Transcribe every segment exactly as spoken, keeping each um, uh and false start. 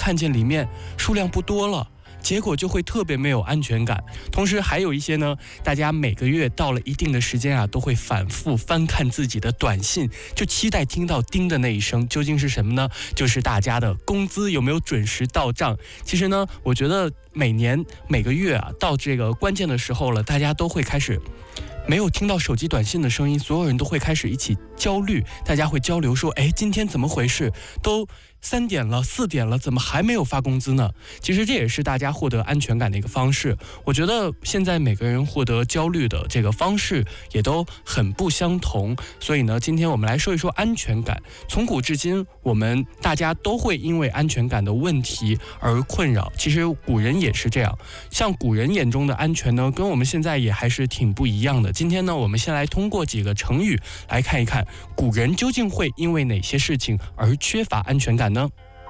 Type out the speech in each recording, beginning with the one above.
看见里面数量不多了，结果就会特别没有安全感。同时还有一些呢，大家每个月到了一定的时间啊，都会反复翻看自己的短信，就期待听到叮的那一声，究竟是什么呢？就是大家的工资有没有准时到账。其实呢，我觉得每年每个月啊，到这个关键的时候了，大家都会开始没有听到手机短信的声音，所有人都会开始一起焦虑，大家会交流说，哎，今天怎么回事？都三点了，四点了，怎么还没有发工资呢？其实这也是大家获得安全感的一个方式。我觉得现在每个人获得焦虑的这个方式也都很不相同，所以呢，今天我们来说一说安全感。从古至今，我们大家都会因为安全感的问题而困扰。其实古人也是这样，像古人眼中的安全呢，跟我们现在也还是挺不一样的。今天呢，我们先来通过几个成语来看一看，古人究竟会因为哪些事情而缺乏安全感呢？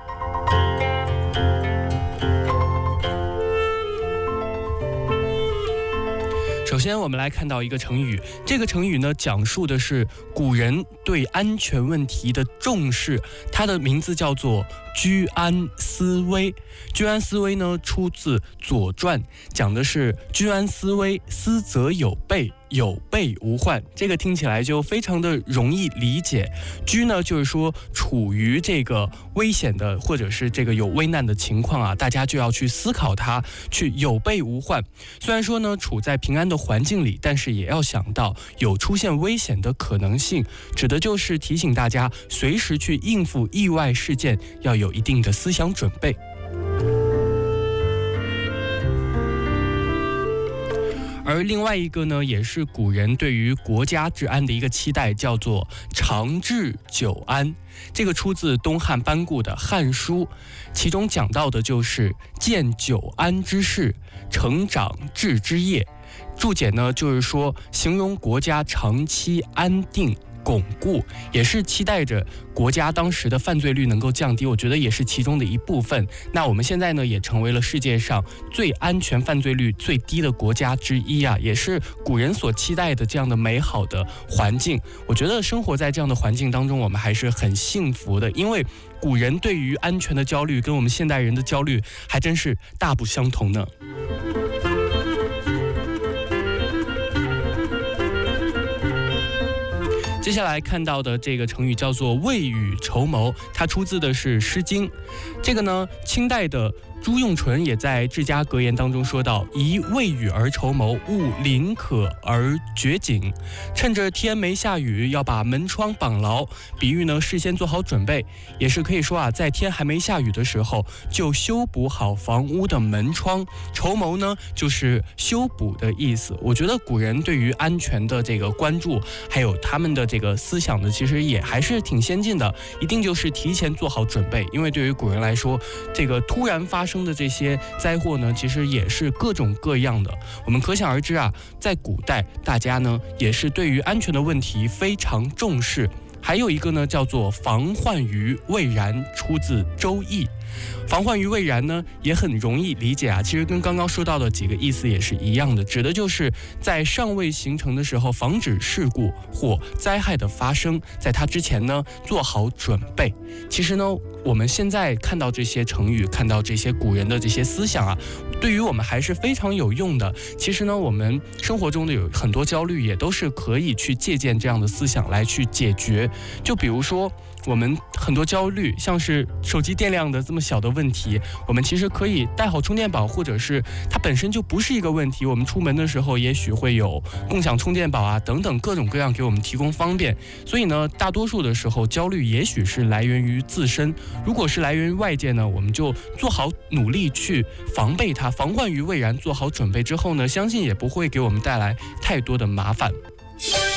首先我们来看到一个成语，这个成语呢讲述的是古人对安全问题的重视，它的名字叫做居安思危。居安思危呢出自《左传》，讲的是居安思危，思则有备，有备无患。这个听起来就非常的容易理解。居呢就是说处于这个危险的或者是这个有危难的情况啊，大家就要去思考它，去有备无患。虽然说呢处在平安的环境里，但是也要想到有出现危险的可能性，指的就是提醒大家随时去应付意外事件，要有一定的思想准备。而另外一个呢，也是古人对于国家治安的一个期待，叫做长治久安。这个出自东汉班固的《汉书》，其中讲到的就是建久安之事，成长治之业。注解呢，就是说形容国家长期安定巩固，也是期待着国家当时的犯罪率能够降低，我觉得也是其中的一部分。那我们现在呢，也成为了世界上最安全、犯罪率最低的国家之一啊，也是古人所期待的这样的美好的环境。我觉得生活在这样的环境当中，我们还是很幸福的，因为古人对于安全的焦虑跟我们现代人的焦虑还真是大不相同呢。接下来看到的这个成语叫做未雨绸缪，它出自的是《诗经》。这个呢，清代的朱用纯也在《治家格言》当中说到：宜未雨而绸缪，勿临渴而掘井。趁着天没下雨，要把门窗绑牢，比喻呢事先做好准备，也是可以说啊，在天还没下雨的时候就修补好房屋的门窗。绸缪呢就是修补的意思。我觉得古人对于安全的这个关注，还有他们的这个思想呢，其实也还是挺先进的，一定就是提前做好准备。因为对于古人来说，这个突然发生的这些灾祸呢，其实也是各种各样的。我们可想而知啊，在古代大家呢也是对于安全的问题非常重视。还有一个呢叫做防患于未然，出自《周易》。防患于未然呢也很容易理解啊，其实跟刚刚说到的几个意思也是一样的，指的就是在尚未形成的时候防止事故或灾害的发生，在它之前呢做好准备。其实呢我们现在看到这些成语，看到这些古人的这些思想啊，对于我们还是非常有用的。其实呢我们生活中的有很多焦虑也都是可以去借鉴这样的思想来去解决。就比如说我们很多焦虑，像是手机电量的这么小的问题，我们其实可以带好充电宝，或者是它本身就不是一个问题，我们出门的时候也许会有共享充电宝啊等等各种各样给我们提供方便。所以呢大多数的时候焦虑也许是来源于自身，如果是来源于外界呢，我们就做好努力去防备它，防患于未然，做好准备之后呢，相信也不会给我们带来太多的麻烦。